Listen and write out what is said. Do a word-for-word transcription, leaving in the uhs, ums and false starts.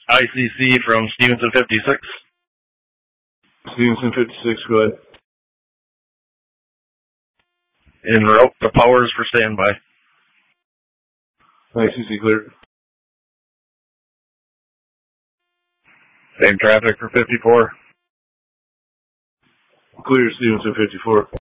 I C C from Stevenson fifty-six. Stevenson fifty-six, go ahead. En route to Powers for standby. I C C cleared. Same traffic for fifty-four. Clear, Stevenson fifty-four.